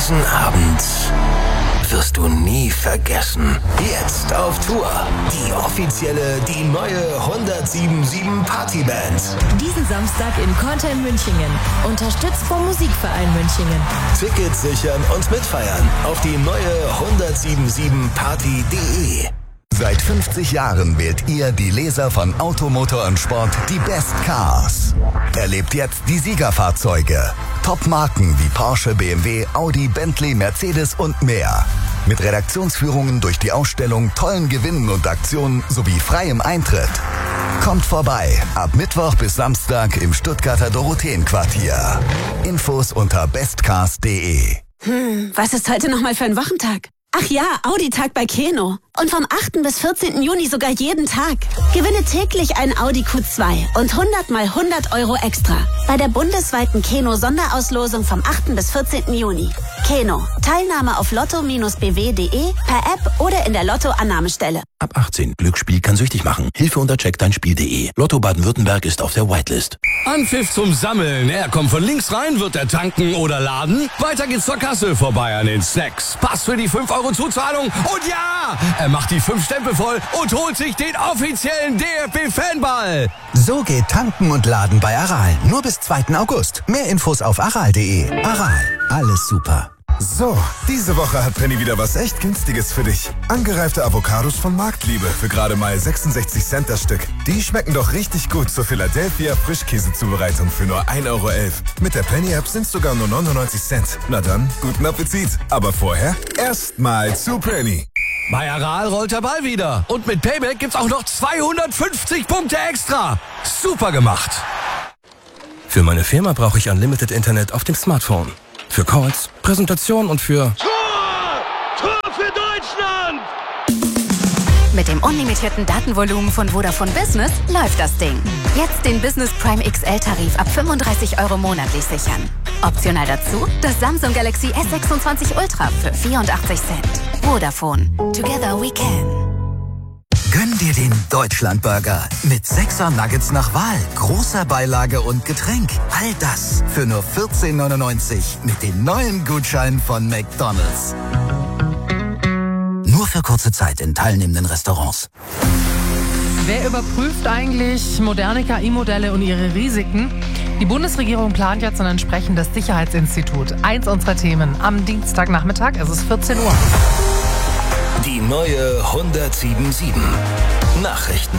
Diesen Abend wirst du nie vergessen. Jetzt auf Tour. Die neue 1077 Partyband. Diesen Samstag in Korntal Münchingen. Unterstützt vom Musikverein Münchingen. Tickets sichern und mitfeiern auf die neue 1077party.de. Seit 50 Jahren wählt ihr, die Leser von Auto, Motor und Sport, die Best Cars. Erlebt jetzt die Siegerfahrzeuge. Top-Marken wie Porsche, BMW, Audi, Bentley, Mercedes und mehr. Mit Redaktionsführungen durch die Ausstellung, tollen Gewinnen und Aktionen sowie freiem Eintritt. Kommt vorbei, ab Mittwoch bis Samstag im Stuttgarter Dorotheenquartier. Infos unter bestcars.de. Was ist heute nochmal für ein Wochentag? Ach ja, Audi-Tag bei Keno. Und vom 8. bis 14. Juni sogar jeden Tag. Gewinne täglich einen Audi Q2 und 100 mal 100 Euro extra. Bei der bundesweiten Keno-Sonderauslosung vom 8. bis 14. Juni. Keno. Teilnahme auf lotto-bw.de, per App oder in der Lotto-Annahmestelle. Ab 18. Glücksspiel kann süchtig machen. Hilfe unter checkdeinspiel.de. Lotto Baden-Württemberg ist auf der Whitelist. Anpfiff zum Sammeln. Er kommt von links rein, wird er tanken oder laden. Weiter geht's zur Kasse, vorbei an den Snacks. Pass für die 5 Euro Zuzahlung und ja, er macht die 5 Stempel voll und holt sich den offiziellen DFB-Fanball. So geht Tanken und Laden bei Aral. Nur bis 2. August. Mehr Infos auf aral.de. Aral. Alles super. So, diese Woche hat Penny wieder was echt Günstiges für dich. Angereifte Avocados von Marktliebe für gerade mal 66 Cent das Stück. Die schmecken doch richtig gut zur Philadelphia Frischkäsezubereitung für nur 1,11 Euro. Mit der Penny-App sind es sogar nur 99 Cent. Na dann, guten Appetit. Aber vorher erstmal zu Penny. Bei Aral rollt der Ball wieder. Und mit Payback gibt's auch noch 250 Punkte extra. Super gemacht. Für meine Firma brauche ich Unlimited Internet auf dem Smartphone. Für Calls, Präsentation und für... Tor für Deutschland! Mit dem unlimitierten Datenvolumen von Vodafone Business läuft das Ding. Jetzt den Business Prime XL-Tarif ab 35 Euro monatlich sichern. Optional dazu das Samsung Galaxy S26 Ultra für 84 Cent. Vodafone. Together we can. Gönn dir den Deutschlandburger mit 6er Nuggets nach Wahl, großer Beilage und Getränk. All das für nur 14,99 mit dem neuen Gutschein von McDonald's. Nur für kurze Zeit in teilnehmenden Restaurants. Wer überprüft eigentlich moderne KI-Modelle und ihre Risiken? Die Bundesregierung plant jetzt ein entsprechendes Sicherheitsinstitut. Eins unserer Themen am Dienstagnachmittag, es ist 14 Uhr. Die neue 1077 Nachrichten.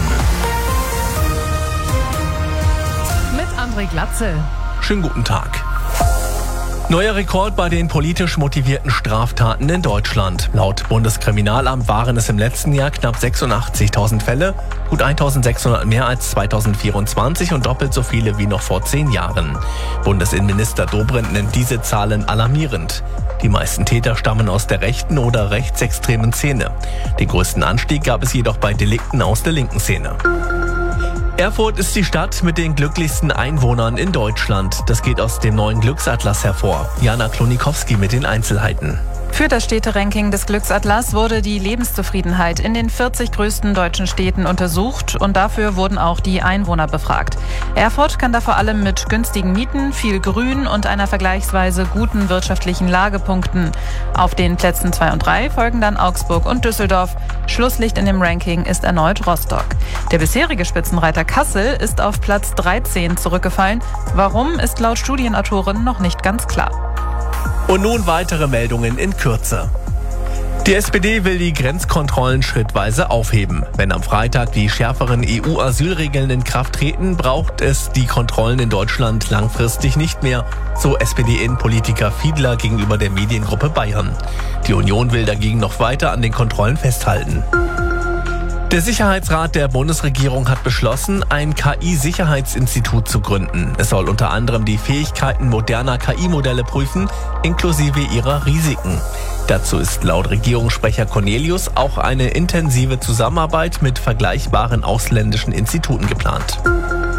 Mit André Glatzel. Schönen guten Tag. Neuer Rekord bei den politisch motivierten Straftaten in Deutschland. Laut Bundeskriminalamt waren es im letzten Jahr knapp 86.000 Fälle, gut 1.600 mehr als 2024 und doppelt so viele wie noch vor 10 Jahren. Bundesinnenminister Dobrindt nennt diese Zahlen alarmierend. Die meisten Täter stammen aus der rechten oder rechtsextremen Szene. Den größten Anstieg gab es jedoch bei Delikten aus der linken Szene. Erfurt ist die Stadt mit den glücklichsten Einwohnern in Deutschland. Das geht aus dem neuen Glücksatlas hervor. Jana Klonikowski mit den Einzelheiten. Für das Städteranking des Glücksatlas wurde die Lebenszufriedenheit in den 40 größten deutschen Städten untersucht und dafür wurden auch die Einwohner befragt. Erfurt kann da vor allem mit günstigen Mieten, viel Grün und einer vergleichsweise guten wirtschaftlichen Lage punkten. Auf den Plätzen 2 und 3 folgen dann Augsburg und Düsseldorf. Schlusslicht in dem Ranking ist erneut Rostock. Der bisherige Spitzenreiter Kassel ist auf Platz 13 zurückgefallen. Warum, ist laut Studienautoren noch nicht ganz klar. Und nun weitere Meldungen in Kürze. Die SPD will die Grenzkontrollen schrittweise aufheben. Wenn am Freitag die schärferen EU-Asylregeln in Kraft treten, braucht es die Kontrollen in Deutschland langfristig nicht mehr, so SPD-Innenpolitiker Fiedler gegenüber der Mediengruppe Bayern. Die Union will dagegen noch weiter an den Kontrollen festhalten. Der Sicherheitsrat der Bundesregierung hat beschlossen, ein KI-Sicherheitsinstitut zu gründen. Es soll unter anderem die Fähigkeiten moderner KI-Modelle prüfen, inklusive ihrer Risiken. Dazu ist laut Regierungssprecher Cornelius auch eine intensive Zusammenarbeit mit vergleichbaren ausländischen Instituten geplant.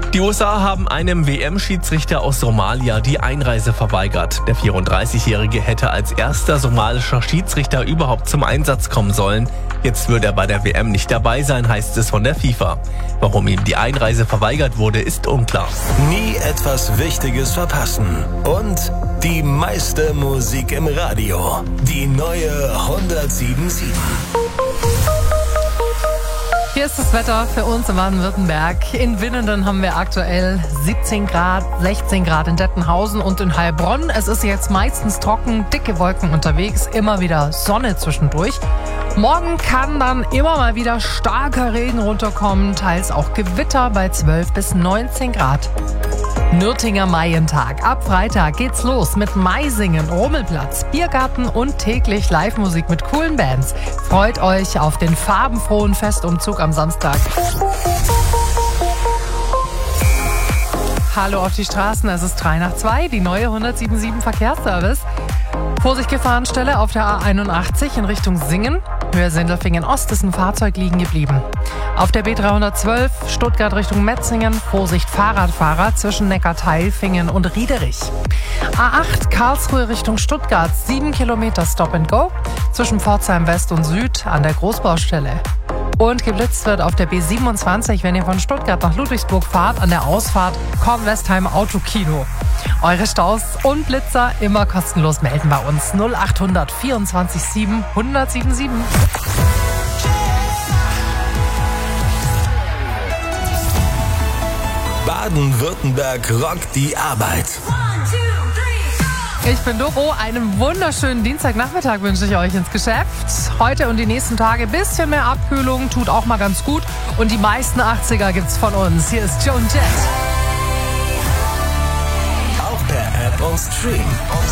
Die USA haben einem WM-Schiedsrichter aus Somalia die Einreise verweigert. Der 34-Jährige hätte als erster somalischer Schiedsrichter überhaupt zum Einsatz kommen sollen. Jetzt wird er bei der WM nicht dabei sein, heißt es von der FIFA. Warum ihm die Einreise verweigert wurde, ist unklar. Nie etwas Wichtiges verpassen. Und die meiste Musik im Radio. Die neue 107.7. Hier ist das Wetter für uns in Baden-Württemberg. In Winnenden haben wir aktuell 17 Grad, 16 Grad in Dettenhausen und in Heilbronn. Es ist jetzt meistens trocken, dicke Wolken unterwegs, immer wieder Sonne zwischendurch. Morgen kann dann immer mal wieder starker Regen runterkommen, teils auch Gewitter bei 12 bis 19 Grad. Nürtinger Maientag. Ab Freitag geht's los mit Maisingen, Rummelplatz, Biergarten und täglich Live-Musik mit coolen Bands. Freut euch auf den farbenfrohen Festumzug am Samstag. Hallo auf die Straßen, es ist 3 nach 2, die neue 107.7 Verkehrsservice. Vorsicht Gefahrenstelle auf der A81 in Richtung Singen. Höhe Sindelfingen Ost ist ein Fahrzeug liegen geblieben. Auf der B312 Stuttgart Richtung Metzingen. Vorsicht Fahrradfahrer zwischen Neckarteilfingen und Riederich. A8 Karlsruhe Richtung Stuttgart. 7 Kilometer Stop and Go zwischen Pforzheim West und Süd an der Großbaustelle. Und geblitzt wird auf der B27, wenn ihr von Stuttgart nach Ludwigsburg fahrt, an der Ausfahrt Kornwestheim Autokino. Eure Staus und Blitzer immer kostenlos melden bei uns. 0800 24 7 1077. Baden-Württemberg rockt die Arbeit. Ich bin Doro. Einen wunderschönen Dienstagnachmittag wünsche ich euch ins Geschäft. Heute und die nächsten Tage ein bisschen mehr Abkühlung, tut auch mal ganz gut. Und die meisten 80er gibt's von uns. Hier ist Joan Jett. Auch per App und Stream.